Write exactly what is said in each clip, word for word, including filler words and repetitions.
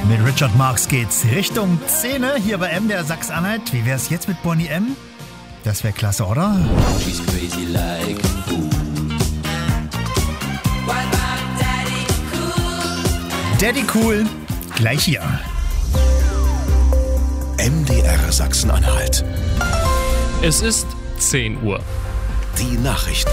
Mit Richard Marx geht's Richtung Szene hier bei M, der Sachsen-Anhalt. Wie wär's jetzt mit Boney M? Das wäre klasse, oder? She's crazy like a fool. Daddy Cool, gleich hier. M D R Sachsen-Anhalt. Es ist zehn Uhr. Die Nachrichten.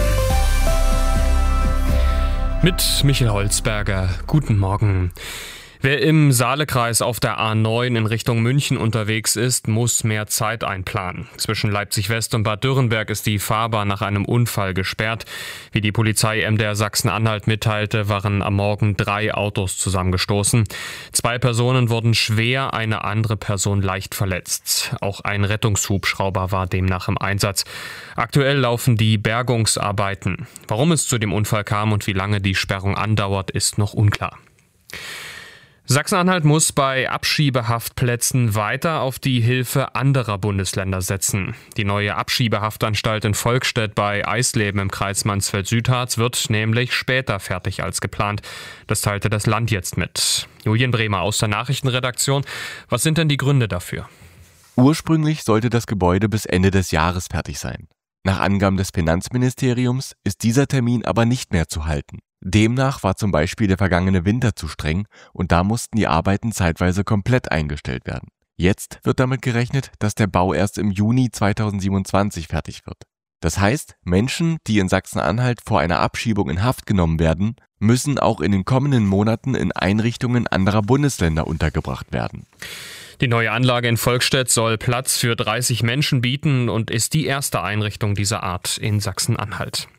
Mit Michael Holzberger. Guten Morgen. Wer im Saalekreis auf der A neun in Richtung München unterwegs ist, muss mehr Zeit einplanen. Zwischen Leipzig-West und Bad Dürrenberg ist die Fahrbahn nach einem Unfall gesperrt. Wie die Polizei M D R Sachsen-Anhalt mitteilte, waren am Morgen drei Autos zusammengestoßen. Zwei Personen wurden schwer, eine andere Person leicht verletzt. Auch ein Rettungshubschrauber war demnach im Einsatz. Aktuell laufen die Bergungsarbeiten. Warum es zu dem Unfall kam und wie lange die Sperrung andauert, ist noch unklar. Sachsen-Anhalt muss bei Abschiebehaftplätzen weiter auf die Hilfe anderer Bundesländer setzen. Die neue Abschiebehaftanstalt in Volkstedt bei Eisleben im Kreis Mansfeld-Südharz wird nämlich später fertig als geplant. Das teilte das Land jetzt mit. Julian Bremer aus der Nachrichtenredaktion. Was sind denn die Gründe dafür? Ursprünglich sollte das Gebäude bis Ende des Jahres fertig sein. Nach Angaben des Finanzministeriums ist dieser Termin aber nicht mehr zu halten. Demnach war zum Beispiel der vergangene Winter zu streng und da mussten die Arbeiten zeitweise komplett eingestellt werden. Jetzt wird damit gerechnet, dass der Bau erst im Juni zweitausendsiebenundzwanzig fertig wird. Das heißt, Menschen, die in Sachsen-Anhalt vor einer Abschiebung in Haft genommen werden, müssen auch in den kommenden Monaten in Einrichtungen anderer Bundesländer untergebracht werden. Die neue Anlage in Volkstedt soll Platz für dreißig Menschen bieten und ist die erste Einrichtung dieser Art in Sachsen-Anhalt.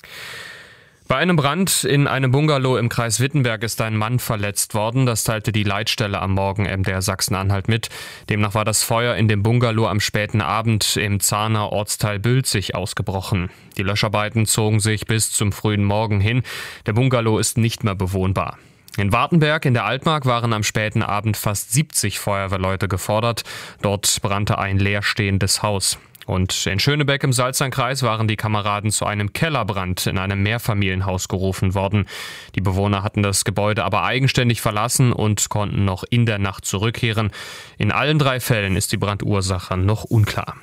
Bei einem Brand in einem Bungalow im Kreis Wittenberg ist ein Mann verletzt worden. Das teilte die Leitstelle am Morgen M D R Sachsen-Anhalt mit. Demnach war das Feuer in dem Bungalow am späten Abend im Zahner Ortsteil Bülzig ausgebrochen. Die Löscharbeiten zogen sich bis zum frühen Morgen hin. Der Bungalow ist nicht mehr bewohnbar. In Wartenberg in der Altmark waren am späten Abend fast siebzig Feuerwehrleute gefordert. Dort brannte ein leerstehendes Haus. Und in Schönebeck im Salzernkreis waren die Kameraden zu einem Kellerbrand in einem Mehrfamilienhaus gerufen worden. Die Bewohner hatten das Gebäude aber eigenständig verlassen und konnten noch in der Nacht zurückkehren. In allen drei Fällen ist die Brandursache noch unklar.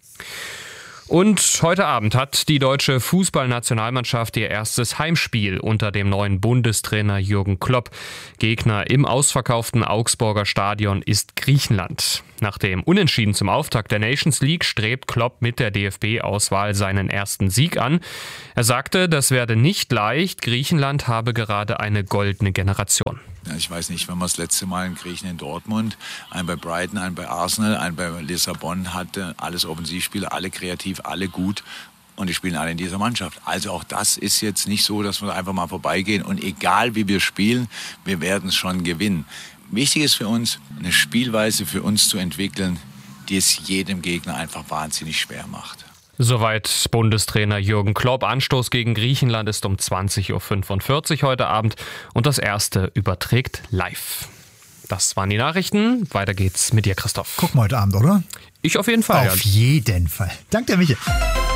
Und heute Abend hat die deutsche Fußballnationalmannschaft ihr erstes Heimspiel unter dem neuen Bundestrainer Jürgen Klopp. Gegner im ausverkauften Augsburger Stadion ist Griechenland. Nach dem Unentschieden zum Auftakt der Nations League strebt Klopp mit der D F B-Auswahl seinen ersten Sieg an. Er sagte, das werde nicht leicht. Griechenland habe gerade eine goldene Generation. Ich weiß nicht, wenn man das letzte Mal einen Griechen in Dortmund, einen bei Brighton, einen bei Arsenal, einen bei Lissabon hatte, alles Offensivspieler, alle kreativ, alle gut und die spielen alle in dieser Mannschaft. Also auch das ist jetzt nicht so, dass wir einfach mal vorbeigehen und egal wie wir spielen, wir werden es schon gewinnen. Wichtig ist für uns, eine Spielweise für uns zu entwickeln, die es jedem Gegner einfach wahnsinnig schwer macht. Soweit Bundestrainer Jürgen Klopp. Anstoß gegen Griechenland ist um zwanzig Uhr fünfundvierzig heute Abend und das erste überträgt live. Das waren die Nachrichten. Weiter geht's mit dir, Christoph. Gucken wir heute Abend, oder? Ich auf jeden Fall. Auf ja. jeden Fall. Danke dir, Michael.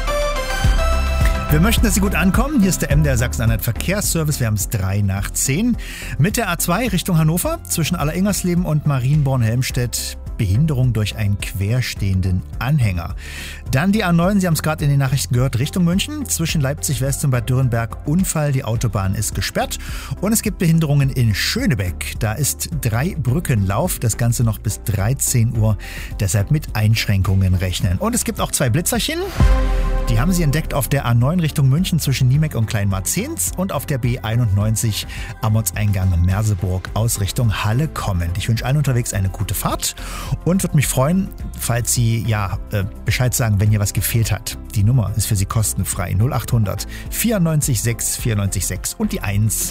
Wir möchten, dass Sie gut ankommen. Hier ist der M D R Sachsen-Anhalt Verkehrsservice. Wir haben es drei nach zehn. Mit der A zwei Richtung Hannover zwischen Alleringgersleben und Marienborn-Helmstedt. Behinderung durch einen querstehenden Anhänger. Dann die A neun, Sie haben es gerade in den Nachrichten gehört, Richtung München. Zwischen Leipzig-West und Bad Dürrenberg Unfall. Die Autobahn ist gesperrt. Und es gibt Behinderungen in Schönebeck. Da ist Drei-Brücken-Lauf. Das Ganze noch bis dreizehn Uhr. Deshalb mit Einschränkungen rechnen. Und es gibt auch zwei Blitzerchen. Die haben Sie entdeckt auf der A neun Richtung München zwischen Niemeck und Kleinmarzens und auf der B einundneunzig am Ortseingang Merseburg aus Richtung Halle kommend. Ich wünsche allen unterwegs eine gute Fahrt und würde mich freuen, falls Sie ja äh, Bescheid sagen, wenn hier was gefehlt hat. Die Nummer ist für Sie kostenfrei. null achthundert vierundneunzig sechs vierundneunzig sechs und die eins.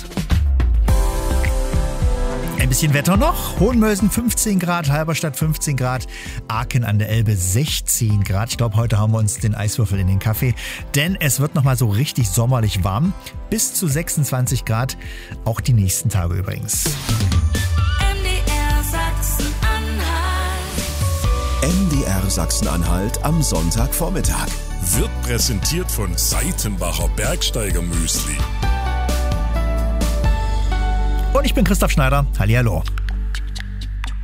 Ein bisschen Wetter noch. Hohenmölsen fünfzehn Grad, Halberstadt fünfzehn Grad, Aachen an der Elbe sechzehn Grad. Ich glaube, heute haben wir uns den Eiswürfel in den Kaffee, denn es wird nochmal so richtig sommerlich warm. Bis zu sechsundzwanzig Grad, auch die nächsten Tage übrigens. M D R Sachsen-Anhalt. M D R Sachsen-Anhalt am Sonntagvormittag. Wird präsentiert von Seitenbacher Bergsteiger-Müsli. Und ich bin Christoph Schneider. Hallihallo.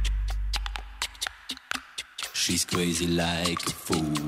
She's crazy like a fool.